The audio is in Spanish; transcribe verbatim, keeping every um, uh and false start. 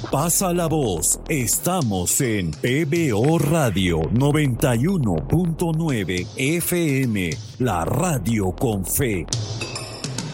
Pasa la voz. Estamos en P B O Radio noventa y uno punto nueve F M, la radio con fe.